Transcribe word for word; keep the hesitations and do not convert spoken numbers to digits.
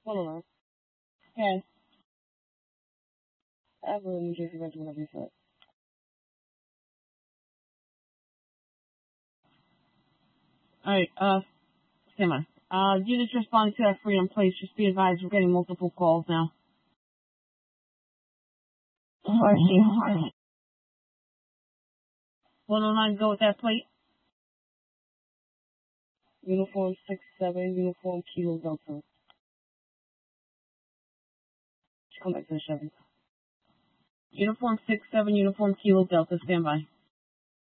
Hold on. Okay. I have a New Jersey Reds, whatever you said. Alright, uh, stand by. Uh, units responding to that Freedom Place. Just be advised, we're getting multiple calls now. Horsey, horsey. one oh nine, go with that plate. Uniform six seven, Uniform Kilo Delta. Just come back to the Chevy. Uniform six seven, Uniform Kilo Delta, stand by.